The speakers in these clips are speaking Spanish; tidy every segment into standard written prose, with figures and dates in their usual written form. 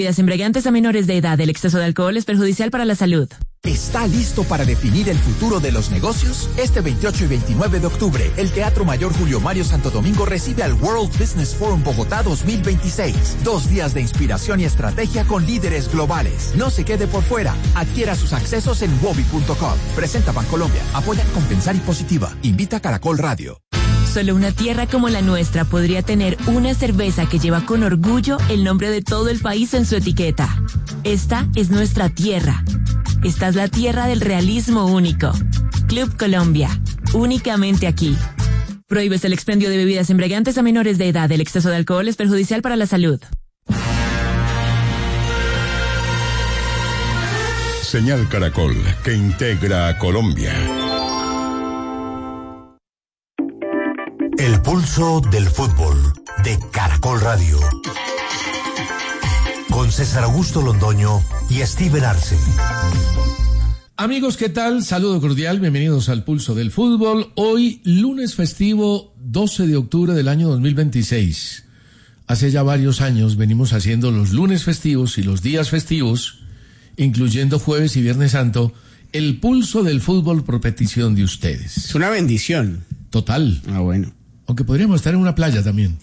Bebidas embriagantes a menores de edad. El exceso de alcohol es perjudicial para la salud. ¿Está listo para definir el futuro de los negocios? Este 28 y 29 de octubre, el Teatro Mayor Julio Mario Santo Domingo recibe al World Business Forum Bogotá 2026. 2 días de inspiración y estrategia con líderes globales. No se quede por fuera. Adquiera sus accesos en wobi.com. Presenta Bancolombia. Apoya Compensar y Positiva. Invita Caracol Radio. Solo una tierra como la nuestra podría tener una cerveza que lleva con orgullo el nombre de todo el país en su etiqueta. Esta es nuestra tierra. Esta es la tierra del realismo único. Club Colombia. Únicamente aquí. Prohíbes el expendio de bebidas embriagantes a menores de edad. El exceso de alcohol es perjudicial para la salud. Señal Caracol, que integra a Colombia. El pulso del fútbol de Caracol Radio. Con César Augusto Londoño y Steven Arce. Amigos, ¿qué tal? Saludo cordial, bienvenidos al Pulso del Fútbol. Hoy, lunes festivo 12 de octubre del año 2026. Hace ya varios años venimos haciendo los lunes festivos y los días festivos, incluyendo jueves y viernes santo, el Pulso del Fútbol por petición de ustedes. Es una bendición. Total. Ah, bueno. Aunque podríamos estar en una playa también.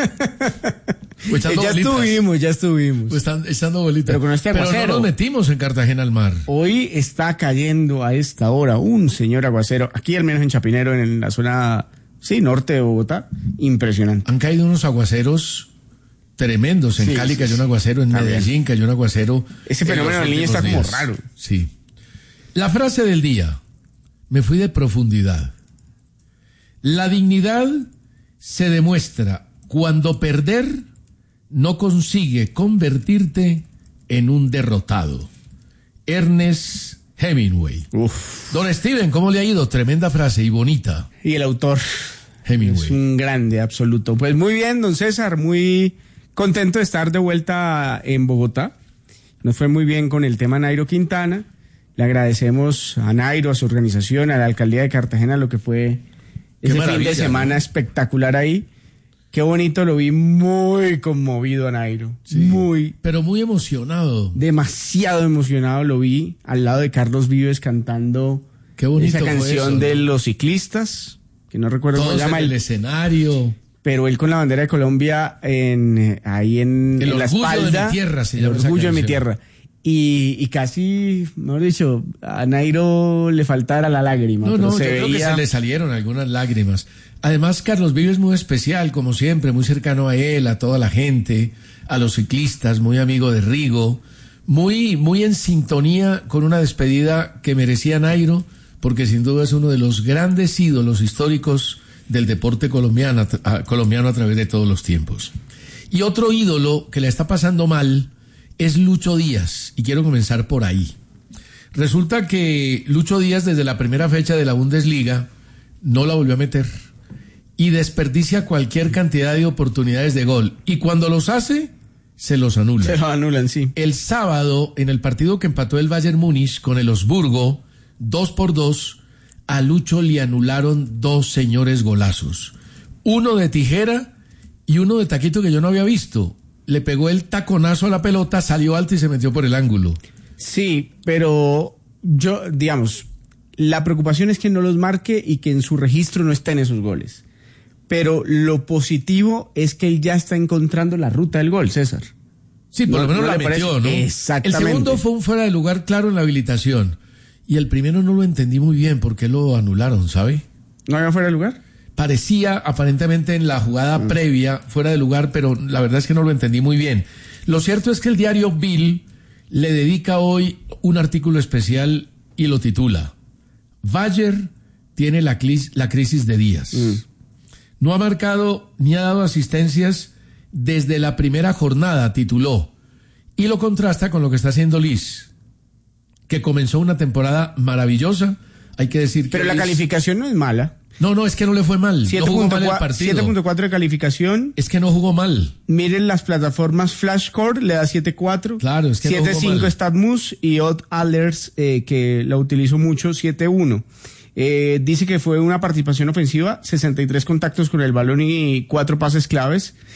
Ya estuvimos. Pues echando bolitas. Pero con este aguacero. Pero no nos metimos en Cartagena al mar. Hoy está cayendo a esta hora un señor aguacero. Aquí al menos en Chapinero, en la zona, norte de Bogotá. Impresionante. Han caído unos aguaceros tremendos. En Cali cayó un aguacero, en Medellín cayó un aguacero. Ese fenómeno del niño está como raro. Sí. La frase del día. Me fui de profundidad. La dignidad se demuestra cuando perder no consigue convertirte en un derrotado. Ernest Hemingway. Uf. Don Steven, ¿cómo le ha ido? Tremenda frase y bonita. Y el autor Hemingway. Es un grande absoluto. Pues muy bien, don César, muy contento de estar de vuelta en Bogotá. Nos fue muy bien con el tema Nairo Quintana. Le agradecemos a Nairo, a su organización, a la alcaldía de Cartagena, lo que fue ese fin de semana, ¿no? Espectacular ahí. Qué bonito, lo vi muy conmovido a Nairo. Sí, pero muy emocionado. Demasiado emocionado lo vi al lado de Carlos Vives cantando esa canción de los ciclistas, que no recuerdo cómo se llama. El escenario. Pero él con la bandera de Colombia ahí en la espalda. El orgullo de mi tierra se llama. El orgullo de mi tierra. Y casi, mejor dicho, a Nairo le faltara la lágrima. No, yo creo que se le salieron algunas lágrimas. Además, Carlos Vives es muy especial, como siempre, muy cercano a él, a toda la gente, a los ciclistas, muy amigo de Rigo, muy en sintonía con una despedida que merecía Nairo, porque sin duda es uno de los grandes ídolos históricos del deporte colombiano a través de todos los tiempos. Y otro ídolo que le está pasando mal es Lucho Díaz, y quiero comenzar por ahí. Resulta que Lucho Díaz, desde la primera fecha de la Bundesliga, no la volvió a meter, y desperdicia cualquier cantidad de oportunidades de gol, y cuando los hace, se los anulan. Se los anulan, sí. El sábado, en el partido que empató el Bayern Múnich con el Augsburgo, 2-2, a Lucho le anularon 2 señores golazos. Uno de tijera y uno de taquito que yo no había visto. Le pegó el taconazo a la pelota, salió alto y se metió por el ángulo. Sí, pero la preocupación es que no los marque y que en su registro no estén esos goles. Pero lo positivo es que él ya está encontrando la ruta del gol, César. Sí, por lo menos la metió, ¿no? Exactamente. El segundo fue un fuera de lugar claro en la habilitación. Y el primero no lo entendí muy bien porque lo anularon, ¿sabe? ¿No había fuera de lugar? Parecía aparentemente en la jugada previa fuera de lugar, pero la verdad es que no lo entendí muy bien. Lo cierto es que el diario Bill le dedica hoy un artículo especial y lo titula Bayer tiene la crisis de Díaz. No ha marcado ni ha dado asistencias desde la primera jornada, tituló, y lo contrasta con lo que está haciendo Liz, que comenzó una temporada maravillosa, hay que decir que... Pero la calificación no es mala. No, es que no le fue mal. No jugó mal el partido. 7.4 de calificación. Es que no jugó mal. Miren las plataformas Flashscore, le da 7.4. Claro, es que 7.5 StatMuse y Odd Alerts, que la utilizo mucho, 7.1. Dice que fue una participación ofensiva, 63 contactos con el balón y 4 pases claves.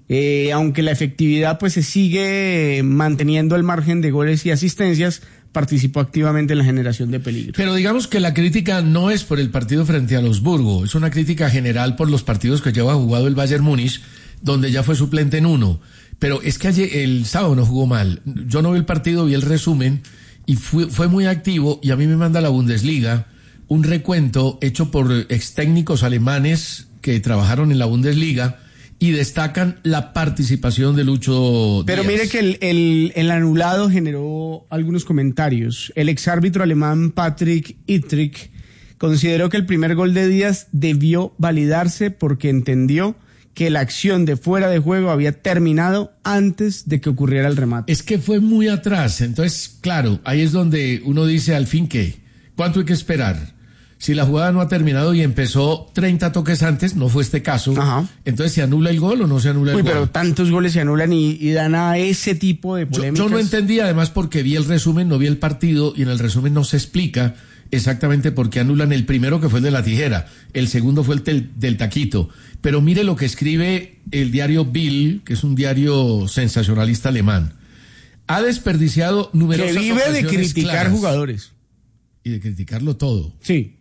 Aunque la efectividad pues se sigue manteniendo al margen de goles y asistencias, participó activamente en la generación de peligro. Pero digamos que la crítica no es por el partido frente a Wolfsburgo, es una crítica general por los partidos que lleva jugado el Bayern Múnich, donde ya fue suplente en uno. Pero es que ayer, el sábado no jugó mal. Yo no vi el partido, vi el resumen y fue muy activo, y a mí me manda la Bundesliga un recuento hecho por ex técnicos alemanes que trabajaron en la Bundesliga y destacan la participación de Lucho Pero Díaz. mire que el anulado generó algunos comentarios. El exárbitro alemán Patrick Ittrich consideró que el primer gol de Díaz debió validarse porque entendió que la acción de fuera de juego había terminado antes de que ocurriera el remate. Es que fue muy atrás, entonces, claro, ahí es donde uno dice, al fin, ¿qué? ¿Cuánto hay que esperar? Si la jugada no ha terminado y empezó 30 toques antes, no fue este caso, Ajá. entonces ¿se anula el gol o no se anula el gol? Pero tantos goles se anulan y dan a ese tipo de polémicas. Yo no entendí, además, porque vi el resumen, no vi el partido, y en el resumen no se explica exactamente por qué anulan el primero, que fue el de la tijera, el segundo fue el del taquito. Pero mire lo que escribe el diario Bild, que es un diario sensacionalista alemán. Ha desperdiciado numerosas Que vive de ocasiones criticar claras. jugadores. Y de criticarlo todo. Sí.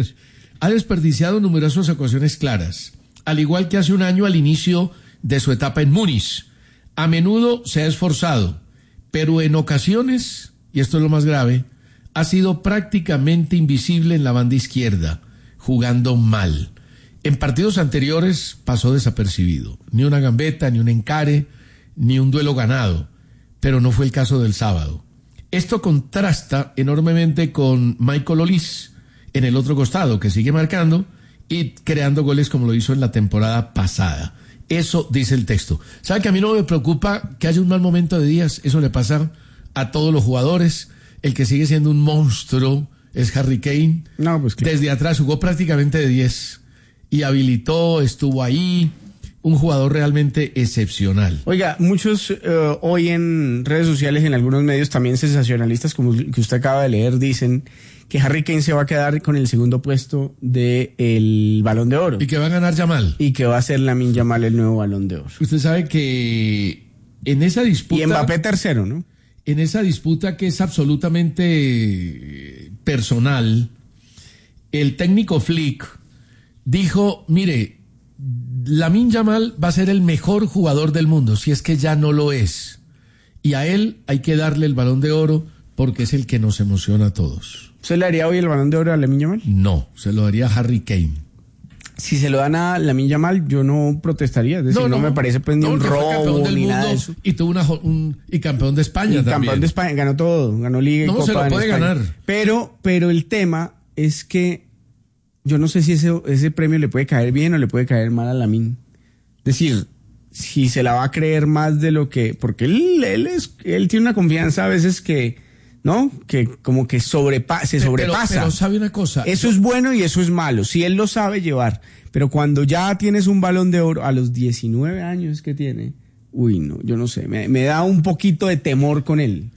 Ha desperdiciado numerosas ocasiones claras, al igual que hace un año al inicio de su etapa en Múnich. A menudo se ha esforzado, pero en ocasiones, y esto es lo más grave, ha sido prácticamente invisible en la banda izquierda, jugando mal. En partidos anteriores pasó desapercibido, ni una gambeta, ni un encare, ni un duelo ganado, pero no fue el caso del sábado. Esto contrasta enormemente con Michael Olise en el otro costado, que sigue marcando y creando goles como lo hizo en la temporada pasada. Eso dice el texto. ¿Sabe que a mí no me preocupa que haya un mal momento de Díaz? Eso le pasa a todos los jugadores. El que sigue siendo un monstruo es Harry Kane. No, pues claro. Desde atrás jugó prácticamente de 10 y habilitó, estuvo ahí. Un jugador realmente excepcional. Oiga, muchos hoy en redes sociales, en algunos medios también sensacionalistas, como el que usted acaba de leer, dicen que Harry Kane se va a quedar con el segundo puesto del Balón de Oro. Y que va a ganar Yamal. Y que va a ser Lamine Yamal el nuevo Balón de Oro. Usted sabe que en esa disputa... Y Mbappé tercero, ¿no? En esa disputa que es absolutamente personal, el técnico Flick dijo, mire, Lamine Yamal va a ser el mejor jugador del mundo, si es que ya no lo es. Y a él hay que darle el Balón de Oro porque es el que nos emociona a todos. ¿Usted le haría hoy el Balón de Oro a Lamine Yamal? No, se lo daría a Harry Kane. Si se lo dan a Lamine Yamal, yo no protestaría. Es decir, no me parece pues ni un que fue campeón robo del ni nada mundo de eso. y tuvo y campeón de España Y también. campeón de España, ganó todo, ganó Liga y No, Copa se lo en puede España. ganar. Pero el tema es que yo no sé si ese premio le puede caer bien o le puede caer mal a Lamine. Es decir, si se la va a creer más de lo que... Porque él tiene una confianza a veces que, ¿no? Que como que se sobrepasa. Pero sabe una cosa. Eso es bueno y eso es malo. Si él lo sabe llevar. Pero cuando ya tienes un Balón de Oro a los 19 años que tiene, uy, no, yo no sé. Me da un poquito de temor con él.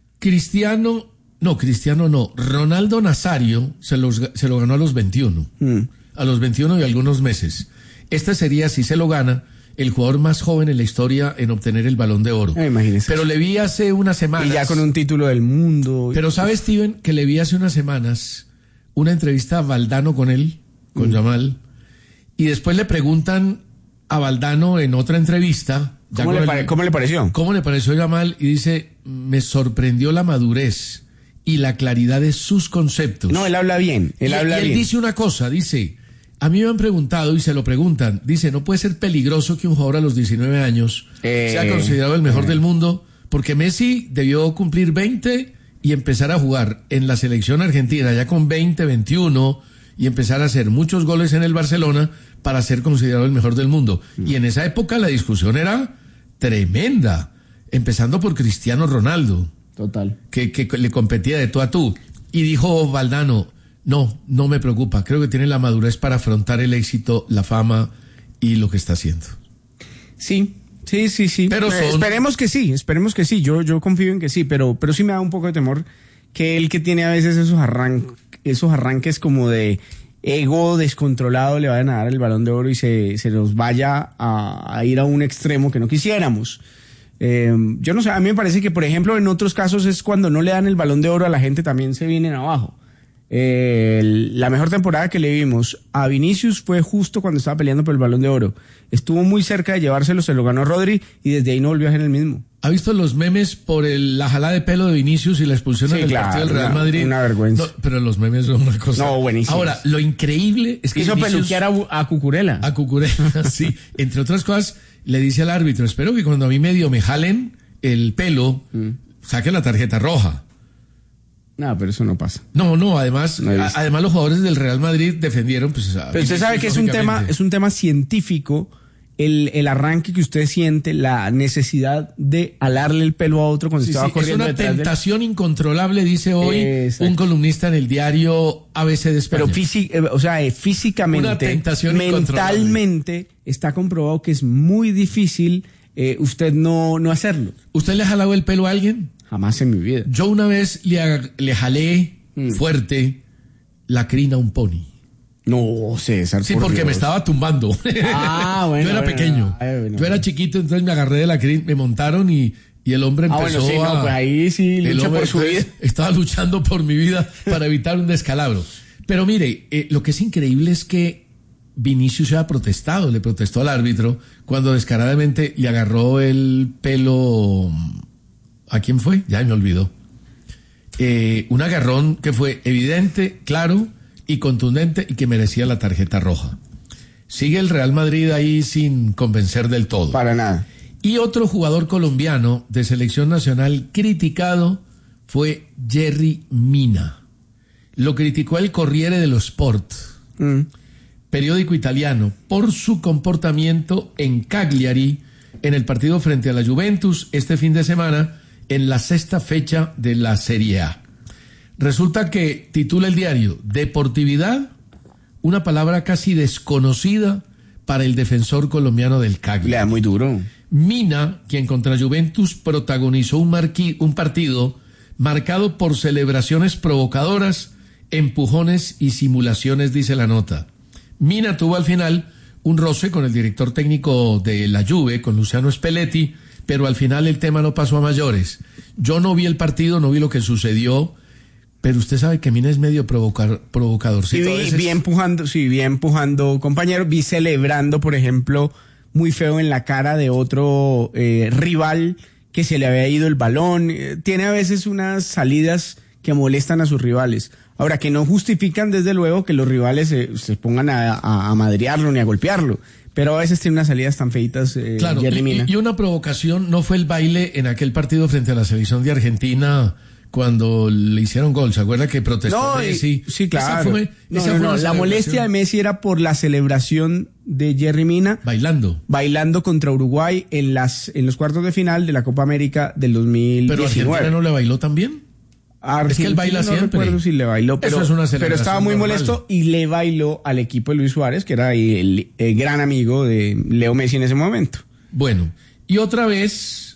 Ronaldo Nazario se lo ganó a los 21. A los 21 y algunos meses. Este sería, si se lo gana, el jugador más joven en la historia en obtener el Balón de Oro. Imagínese. Pero le vi hace unas semanas. Y ya con un título del mundo. Pero ¿sabe, Steven, que le vi hace unas semanas una entrevista a Valdano con él, con Yamal, y después le preguntan a Valdano en otra entrevista... ¿Cómo le pareció? ¿Cómo le pareció Yamal? Y dice, me sorprendió la madurez y la claridad de sus conceptos. No, él habla bien. Él dice una cosa, dice, a mí me han preguntado y se lo preguntan, dice, ¿no puede ser peligroso que un jugador a los 19 años sea considerado el mejor del mundo? Porque Messi debió cumplir 20 y empezar a jugar en la selección argentina ya con 20, 21 y empezar a hacer muchos goles en el Barcelona para ser considerado el mejor del mundo. Y en esa época la discusión era tremenda, empezando por Cristiano Ronaldo. Total. Que le competía de tú a tú. Y dijo Valdano, no me preocupa, creo que tiene la madurez para afrontar el éxito, la fama y lo que está haciendo. Sí. Pero esperemos que sí. Yo confío en que sí, pero sí me da un poco de temor que él que tiene a veces esos arranques como de ego descontrolado le vayan a dar el Balón de Oro y se nos vaya a ir a un extremo que no quisiéramos. Yo no sé, a mí me parece que, por ejemplo, en otros casos es cuando no le dan el Balón de Oro a la gente, también se vienen abajo. La mejor temporada que le vimos a Vinicius fue justo cuando estaba peleando por el Balón de Oro. Estuvo muy cerca de llevárselo, se lo ganó Rodri y desde ahí no volvió a ser el mismo. ¿Ha visto los memes por la jalada de pelo de Vinicius y la expulsión en el partido del Real Madrid? Una vergüenza. No, pero los memes son una cosa. No, buenísimo. Ahora, lo increíble es que hizo Vinicius, peluquear a Cucurella. A Cucurella, sí. Entre otras cosas, le dice al árbitro, espero que cuando a mí medio me jalen el pelo, saque la tarjeta roja. No, pero eso no pasa. No, además los jugadores del Real Madrid defendieron, pues. Pero usted sabe que es un tema científico, el arranque que usted siente, la necesidad de alarle el pelo a otro cuando estaba corriendo. Es una tentación incontrolable, dice hoy un columnista en el diario ABC de España. Pero físicamente, una tentación mentalmente, está comprobado que es muy difícil usted no hacerlo. ¿Usted le ha jalado el pelo a alguien? Jamás en mi vida. Yo una vez le jalé fuerte la crina a un pony. No, César. Sí, porque me estaba tumbando. Bueno. Yo era pequeño. Yo era chiquito, entonces me agarré de la crina, me montaron y el hombre empezó pues ahí sí lucha por su vida. Estaba luchando por mi vida para evitar un descalabro. Pero mire, lo que es increíble es que Vinicius le protestó al árbitro cuando descaradamente le agarró el pelo. ¿A quién fue? Ya me olvidó. Un agarrón que fue evidente, claro y contundente y que merecía la tarjeta roja. Sigue el Real Madrid ahí sin convencer del todo. Para nada. Y otro jugador colombiano de selección nacional criticado fue Yerry Mina. Lo criticó el Corriere dello Sport, periódico italiano, por su comportamiento en Cagliari en el partido frente a la Juventus este fin de semana, en la 6ª fecha de la Serie A. Resulta que titula el diario Deportividad, una palabra casi desconocida para el defensor colombiano del Cagliari. Le da muy duro. Mina, quien contra Juventus protagonizó un partido marcado por celebraciones provocadoras, empujones y simulaciones, dice la nota. Mina tuvo al final un roce con el director técnico de la Juve, con Luciano Spalletti, pero al final el tema no pasó a mayores. Yo no vi el partido, no vi lo que sucedió, pero usted sabe que Mina es medio provocador. Sí, vi empujando, compañero, vi celebrando, por ejemplo, muy feo en la cara de otro rival que se le había ido el balón. Tiene a veces unas salidas que molestan a sus rivales. Ahora, que no justifican, desde luego, que los rivales se pongan a madrearlo ni a golpearlo. Pero a veces tiene unas salidas tan feitas, claro, y una provocación no fue el baile en aquel partido frente a la selección de Argentina cuando le hicieron gol. ¿Se acuerda que protestó Messi? Sí, claro. La molestia de Messi era por la celebración de Yerry Mina. Bailando contra Uruguay en los cuartos de final de la Copa América del 2019. ¿Pero Argentina no le bailó también? Es que él baila siempre. No recuerdo si le bailó, pero estaba muy molesto y le bailó al equipo de Luis Suárez, que era el gran amigo de Leo Messi en ese momento. Bueno, y otra vez.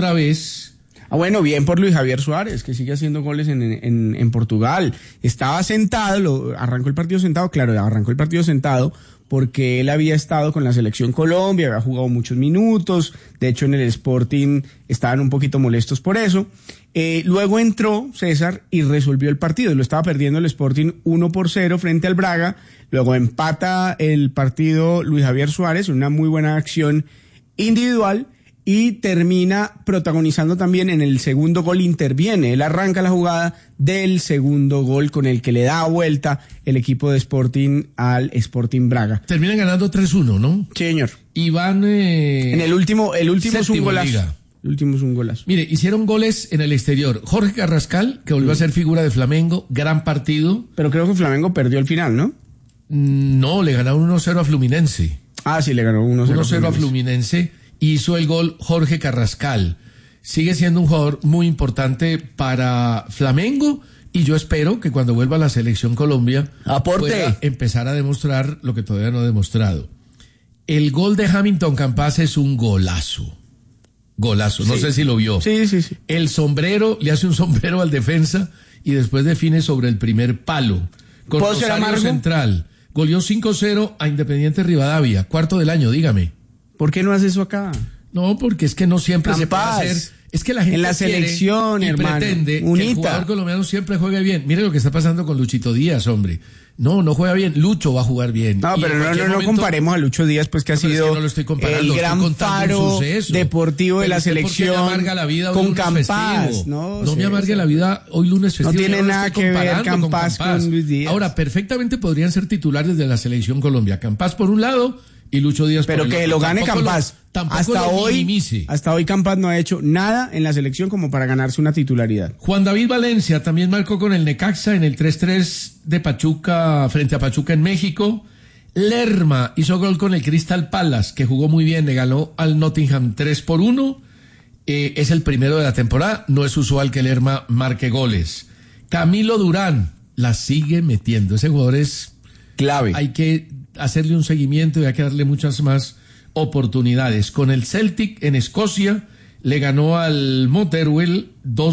Bueno, bien por Luis Javier Suárez, que sigue haciendo goles en Portugal. Estaba sentado, arrancó el partido sentado porque él había estado con la selección Colombia, había jugado muchos minutos. De hecho, en el Sporting estaban un poquito molestos por eso. Luego entró César y resolvió el partido. Lo estaba perdiendo el Sporting 1-0 frente al Braga. Luego empata el partido Luis Javier Suárez, una muy buena acción individual, y termina protagonizando también en el segundo gol. Interviene, él arranca la jugada del segundo gol con el que le da vuelta el equipo de Sporting al Sporting Braga. Terminan ganando 3-1, ¿no? Sí, señor. Y van en el último es un golazo. Liga. El último es un golazo. Mire, hicieron goles en el exterior. Jorge Carrascal, que volvió a ser figura de Flamengo, gran partido. Pero creo que Flamengo perdió el final, ¿no? No, le ganaron 1-0 a Fluminense. Sí, le ganó 1-0 a Fluminense. Hizo el gol Jorge Carrascal. Sigue siendo un jugador muy importante para Flamengo y yo espero que cuando vuelva a la selección Colombia pueda empezar a demostrar lo que todavía no ha demostrado. El gol de Hamilton Campas es un golazo. No sé si lo vio. Sí. El sombrero, le hace un sombrero al defensa y después define sobre el primer palo. con ¿Puedo ser Rosario amargo? Central. Goleó 5-0 a Independiente Rivadavia, cuarto del año, dígame. ¿Por qué no hace eso acá? No, porque es que no siempre se puede Campas. hacer. Es que la gente En la quiere selección, y hermano. pretende que Unita. el jugador colombiano siempre juegue bien. Mire lo que está pasando con Luchito Díaz, hombre. No juega bien. Lucho va a jugar bien. No, Y pero en no cualquier momento- comparemos a Lucho Díaz, pues que ha No, pero es sido que no lo estoy comparando, el estoy gran contando un faro suceso. deportivo de Pero la usted, ¿por qué me selección amarga la vida hoy con lunes Campas. festivo? No me sé, amargue la vida hoy lunes festivo. tiene yo lo nada estoy que ver comparando Campas con Luis Díaz. Ahora, perfectamente podrían ser titulares de la selección Colombia. Campas por un lado y Lucho Díaz por Pero el que otro. lo gane Tampoco Campas. minimice. Hasta hoy Campas no ha hecho nada en la selección como para ganarse una titularidad. Juan David Valencia también marcó con el Necaxa en el 3-3 de Pachuca frente a Pachuca en México. Lerma hizo gol con el Crystal Palace, que jugó muy bien, le ganó al Nottingham 3-1. Es el primero de la temporada, no es usual que Lerma marque goles. Camilo Durán la sigue metiendo, ese jugador es Clave. hay que hacerle un seguimiento y hay que darle muchas más oportunidades. Con el Celtic en Escocia le ganó al Motherwell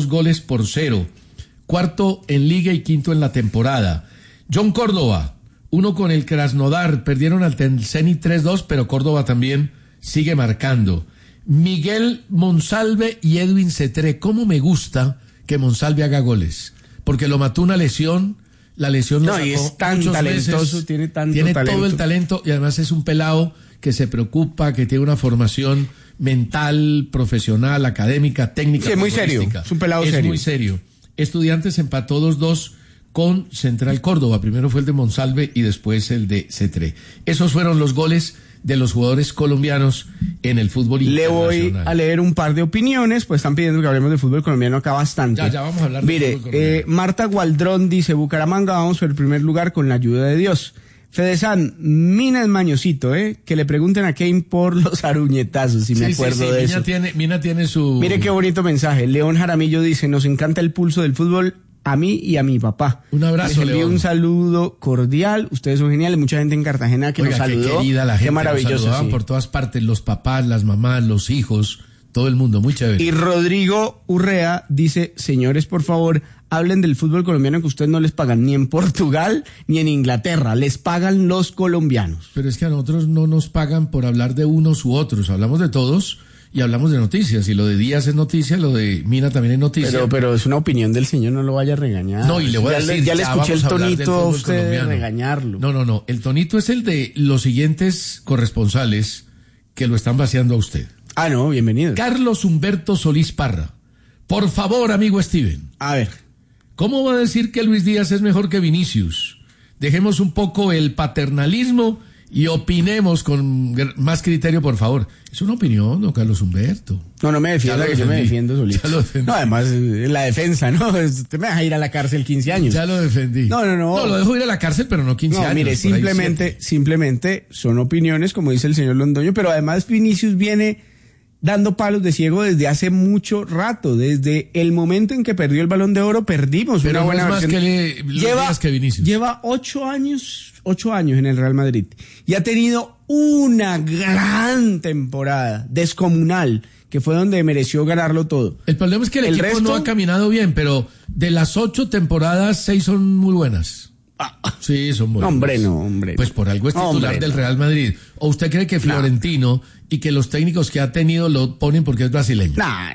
2-0. Cuarto en liga y quinto en la temporada. John Córdoba, uno con el Krasnodar, perdieron al Zenit 3-2, pero Córdoba también sigue marcando. Miguel Monsalve y Edwin Cetré, cómo me gusta que Monsalve haga goles, porque lo mató una lesión. La lesión lo No, y sacó es tan muchos talentoso, meses. tiene tanto Tiene talento. todo el talento y además es un pelado que se preocupa, que tiene una formación mental, profesional, académica, técnica. Sí, es muy serio, futbolística. es un pelado Es serio. muy serio. Estudiantes empató 2-2 con Central Córdoba. Primero fue el de Monsalve y después el de Cetré. Esos fueron los goles de los jugadores colombianos en el fútbol Le voy internacional. a leer un par de opiniones, pues están pidiendo que hablemos de fútbol colombiano acá bastante. Ya vamos a hablar de Mire, fútbol colombiano. Marta Gualdrón dice, Bucaramanga vamos por el primer lugar con la ayuda de Dios. Fedesan, Mina es mañosito, que le pregunten a Kane por los aruñetazos, si me acuerdo de eso. Mina tiene su... Mire qué bonito mensaje. León Jaramillo dice, nos encanta el pulso del fútbol a mí y a mi papá. Un abrazo, Les envío León. un saludo cordial. Ustedes son geniales. Mucha gente en Cartagena que Oiga, nos saludó. qué querida la gente. Qué maravilloso. Nos saludaban Sí. por todas partes, los papás, las mamás, los hijos, todo el mundo, muy chévere. Y Rodrigo Urrea dice, señores, por favor, hablen del fútbol colombiano que ustedes no les pagan ni en Portugal ni en Inglaterra. Les pagan los colombianos. Pero es que a nosotros no nos pagan por hablar de unos u otros, hablamos de todos y hablamos de noticias, y lo de Díaz es noticia, lo de Mina también es noticia. Pero es una opinión del señor, no lo vaya a regañar. No, y le voy a Ya decir, ya le escuché el vamos a hablar del tonito a fútbol usted de colombiano. regañarlo. No, el tonito es el de los siguientes corresponsales que lo están vaciando a usted. Ah, no, bienvenido. Carlos Humberto Solís Parra. Por favor, amigo Steven, A ver. ¿cómo va a decir que Luis Díaz es mejor que Vinicius? Dejemos un poco el paternalismo y opinemos con más criterio, por favor. Es una opinión, don Carlos Humberto. No me defienda, Ya lo que yo me defendí. defiendo solito. Ya lo defendí. No, además, en la defensa, ¿no? Usted me deja ir a la cárcel 15 años. Ya lo defendí. No. No, lo dejo ir a la cárcel, pero no 15 No, años. mire, por ahí simplemente son opiniones, como dice el señor Londoño, pero además Vinicius viene dando palos de ciego desde hace mucho rato. Desde el momento en que perdió el Balón de Oro, perdimos Pero una no buena es más versión. que Luis Díaz que Vinicius. Lleva 8 años en el Real Madrid y ha tenido una gran temporada descomunal, que fue donde mereció ganarlo todo. El problema es que el equipo resto no ha caminado bien, pero de las 8 temporadas, 6 son muy buenas. Sí, son muy buenas. Hombre. Pues por algo es titular Hombre, del no. Real Madrid. ¿O usted cree que Florentino y que los técnicos que ha tenido lo ponen porque es brasileño?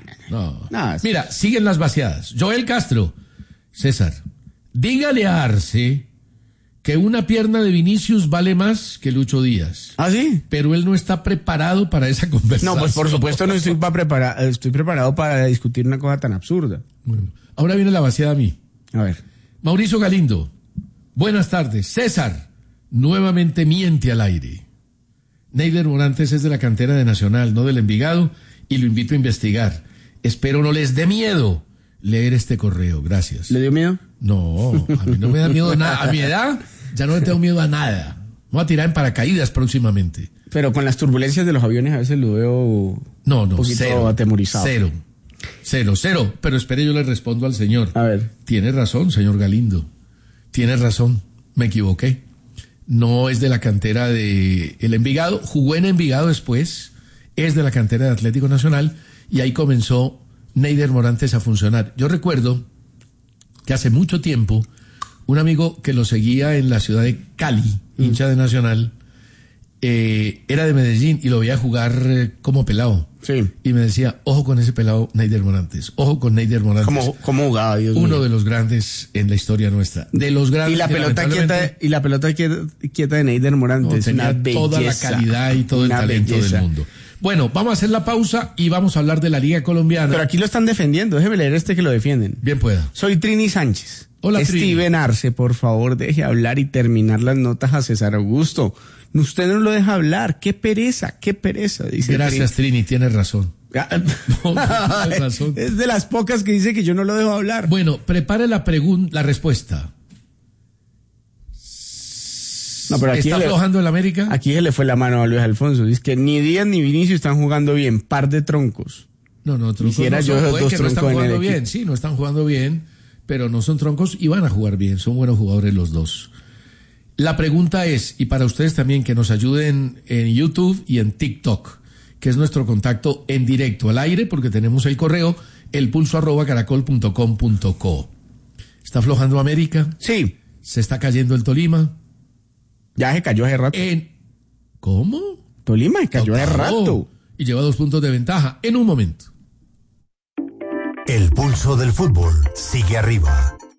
No. Mira, siguen las vaciadas. Joel Castro, César, dígale a Arce que una pierna de Vinicius vale más que Lucho Díaz. ¿Ah, sí? Pero él no está preparado para esa conversación. No, pues por supuesto no estoy preparado para discutir una cosa tan absurda. Bueno, ahora viene la vaciada a mí. A ver. Mauricio Galindo, buenas tardes. César, nuevamente miente al aire. Neider Morantes es de la cantera de Nacional, no del Envigado, y lo invito a investigar. Espero no les dé miedo leer este correo. Gracias. ¿Le dio miedo? No, a mí no me da miedo nada. A mi edad ya no le tengo miedo a nada. Me voy a tirar en paracaídas próximamente. Pero con las turbulencias de los aviones a veces lo veo No, un poquito cero. atemorizado. Cero. Pero espere, yo le respondo al señor. A ver. Tiene razón, señor Galindo. Tiene razón. Me equivoqué. No es de la cantera de el Envigado. Jugó en Envigado después. Es de la cantera de Atlético Nacional. Y ahí comenzó Neider Morantes a funcionar. Yo recuerdo que hace mucho tiempo un amigo que lo seguía en la ciudad de Cali, hincha de Nacional, era de Medellín y lo veía jugar como pelado. Sí. Y me decía, ojo con ese pelado Neider Morantes, ojo con Neider Morantes. ¿Cómo jugaba, Dios mío? Uno de los grandes en la historia nuestra. De los grandes. Y la pelota quieta de Neider Morantes. Tenía una belleza, toda la calidad y todo el talento del mundo. Bueno, vamos a hacer la pausa y vamos a hablar de la Liga Colombiana. Pero aquí lo están defendiendo, déjeme leer que lo defienden. Bien pueda. Soy Trini Sánchez. Hola, Steven Arce, por favor, deje hablar y terminar las notas a César Augusto. Usted no lo deja hablar. Qué pereza, dice. Gracias, Trini, tienes razón. No, tienes razón. Es de las pocas que dice que yo no lo dejo hablar. Bueno, prepare la respuesta. No, pero aquí ¿Está aflojando el América? Aquí se le fue la mano a Luis Alfonso. Dice que ni Díaz ni Vinicius están jugando bien. Par de troncos. No, troncos Quisiera no yo son, esos puede dos que no están troncos en jugando el bien. equipo. Sí, no están jugando bien, pero no son troncos y van a jugar bien. Son buenos jugadores los dos. La pregunta es, y para ustedes también, que nos ayuden en YouTube y en TikTok, que es nuestro contacto en directo al aire, porque tenemos el correo elpulso@caracol.com.co. ¿Está aflojando América? Sí. ¿Se está cayendo el Tolima? Ya se cayó hace rato. ¿Cómo? Tolima se cayó hace rato. Y lleva 2 puntos de ventaja en un momento. El pulso del fútbol sigue arriba.